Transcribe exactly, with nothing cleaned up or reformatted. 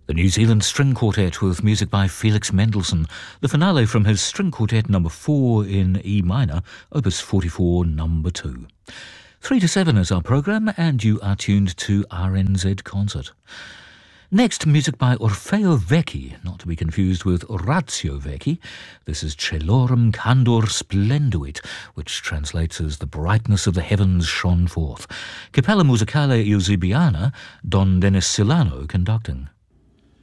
The New Zealand String Quartet with music by Felix Mendelssohn, the finale from his String Quartet number four in E minor, opus forty-four number two. Three to seven is our programme, and you are tuned to R N Z Concert. Next, music by Orfeo Vecchi, not to be confused with Orazio Vecchi. This is Celorum Candor Splenduit, which translates as The Brightness of the Heavens Shone Forth. Capella Musicale Eusebiana, Don Dennis Silano conducting.